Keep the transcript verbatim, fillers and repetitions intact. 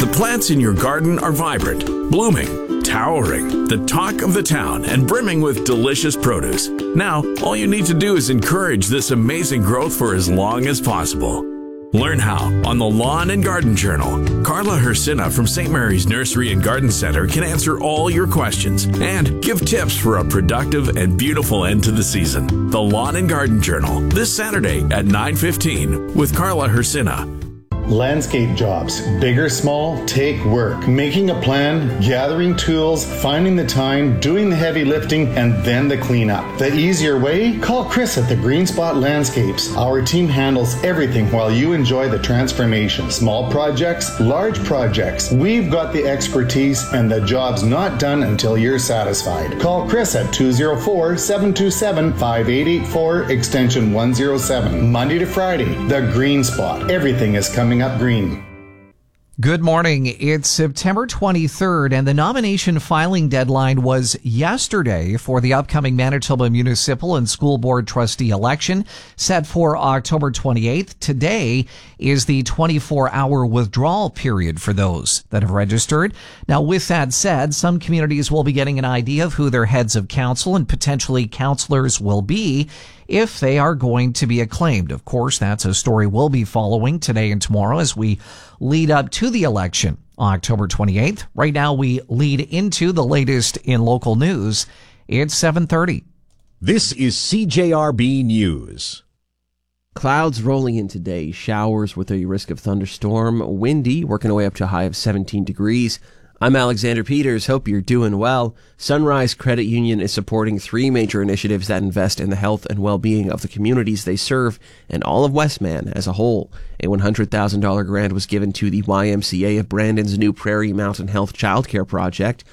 The plants in your garden are vibrant, blooming, towering, the talk of the town, and brimming with delicious produce. Now, all you need to do is encourage this amazing growth for as long as possible. Learn how on the Lawn and Garden Journal. Carla Hersina from Saint Mary's Nursery and Garden Center can answer all your questions and give tips for a productive and beautiful end to the season. The Lawn and Garden Journal, this Saturday at nine fifteen with Carla Hersina. Landscape jobs, big or small, take work. Making a plan, gathering tools, finding the time, doing the heavy lifting, and then the cleanup. The easier way? Call Chris at the Green Spot Landscapes. Our team handles everything while you enjoy the transformation. Small projects, large projects. We've got the expertise, and the job's not done until you're satisfied. Call Chris at two oh four, seven two seven, five eight eight four, extension one oh seven. Monday to Friday, the Green Spot. Everything is coming up green. Good morning. It's September twenty-third, and the nomination filing deadline was yesterday for the upcoming Manitoba Municipal and School Board Trustee election, set for October twenty-eighth. Today is the twenty-four hour withdrawal period for those that have registered. Now, with that said, some communities will be getting an idea of who their heads of council and potentially councillors will be if they are going to be acclaimed. Of course, that's a story we'll be following today and tomorrow as we lead up to the election on October twenty-eighth. Right now, we lead into the latest in local news. It's seven thirty. This is C J R B News. Clouds rolling in today, showers with a risk of thunderstorm, windy, working our way up to a high of seventeen degrees. I'm Alexander Peters. Hope you're doing well. Sunrise Credit Union is supporting three major initiatives that invest in the health and well-being of the communities they serve and all of Westman as a whole. A one hundred thousand dollars grant was given to the Y M C A of Brandon's new Prairie Mountain Health Childcare Project.